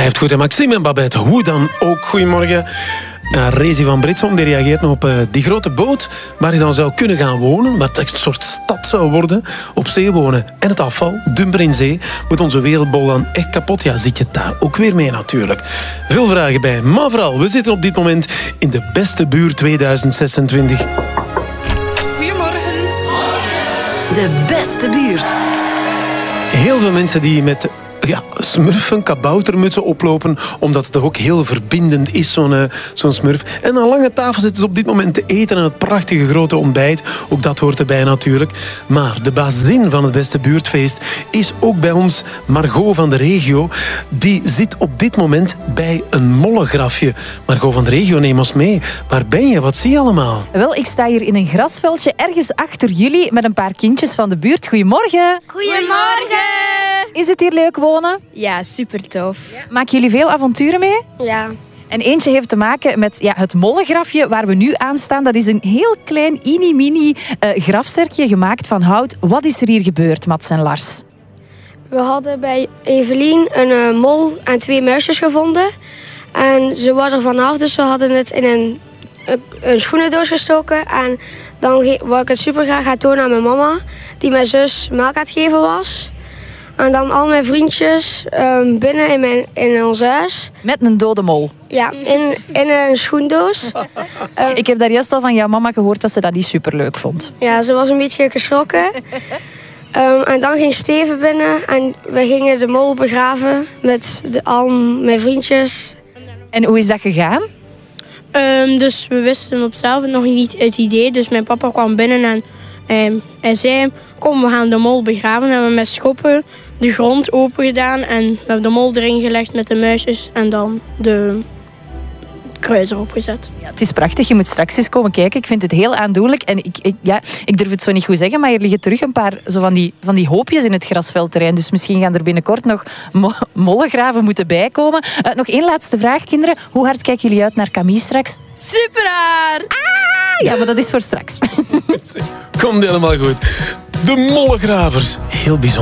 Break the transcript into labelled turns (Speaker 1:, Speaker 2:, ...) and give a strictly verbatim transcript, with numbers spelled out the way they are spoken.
Speaker 1: blijft goed. En Maxime en Babette, hoe dan ook. Goedemorgen. Uh, Rezi van Britsom die reageert nog op uh, die grote boot waar je dan zou kunnen gaan wonen, waar het echt een soort stad zou worden. Op zee wonen en het afval, dumper in zee. Moet onze wereldbol dan echt kapot? Ja, zit je daar ook weer mee natuurlijk. Veel vragen bij. Maar vooral, we zitten op dit moment in de beste buurt tweeduizend zesentwintig.
Speaker 2: Goedemorgen.
Speaker 3: De beste buurt.
Speaker 1: Heel veel mensen die met ja, smurfen, kaboutermutsen oplopen, omdat het toch ook heel verbindend is, zo'n uh, zo'n smurf. En aan lange tafel zitten ze op dit moment te eten en het prachtige grote ontbijt. Ook dat hoort erbij natuurlijk. Maar de bazin van het beste buurtfeest is ook bij ons Margot van de regio. Die zit op dit moment bij een mollengrafje. Margot van de regio, neem ons mee. Waar ben je? Wat zie je allemaal?
Speaker 2: Wel, ik sta hier in een grasveldje ergens achter jullie met een paar kindjes van de buurt. Goedemorgen.
Speaker 4: Goedemorgen.
Speaker 2: Is het hier leuk wonen?
Speaker 4: Ja, super tof.
Speaker 2: Maken jullie veel avonturen mee?
Speaker 4: Ja.
Speaker 2: En eentje heeft te maken met ja, het mollengrafje waar we nu aan staan. Dat is een heel klein, mini-mini uh, grafzerkje gemaakt van hout. Wat is er hier gebeurd, Mats en Lars?
Speaker 5: We hadden bij Evelien een uh, mol en twee muisjes gevonden. En ze waren er vanaf, dus we hadden het in een, een, een schoenendoos gestoken. En dan wou ik het super graag gaan tonen aan mijn mama, die mijn zus melk aan het geven was. En dan al mijn vriendjes um, binnen in, mijn, in ons huis.
Speaker 2: Met een dode mol?
Speaker 5: Ja, in, in een schoendoos.
Speaker 2: um, ik heb daar juist al van jouw mama gehoord dat ze dat niet superleuk vond.
Speaker 5: Ja, ze was een beetje geschrokken. um, en dan ging Steven binnen en we gingen de mol begraven met de, al mijn vriendjes.
Speaker 2: En hoe is dat gegaan?
Speaker 6: Um, dus we wisten op zelf nog niet het idee. Dus mijn papa kwam binnen en um, hij zei: kom, we gaan de mol begraven. En we hebben met schoppen de grond open gedaan. En we hebben de mol erin gelegd met de muisjes. En dan de kruis erop gezet.
Speaker 2: Ja, het is prachtig. Je moet straks eens komen kijken. Ik vind het heel aandoenlijk. En ik, ik, ja, ik durf het zo niet goed zeggen, maar er liggen terug een paar zo van, die, van die hoopjes in het grasveldterrein. Dus misschien gaan er binnenkort nog mo mollengraven moeten bijkomen. Uh, nog één laatste vraag, kinderen. Hoe hard kijken jullie uit naar Camille straks?
Speaker 4: Super hard.
Speaker 2: Ah, ja, maar dat is voor straks.
Speaker 1: Komt helemaal goed. De mollegravers. Heel bijzonder.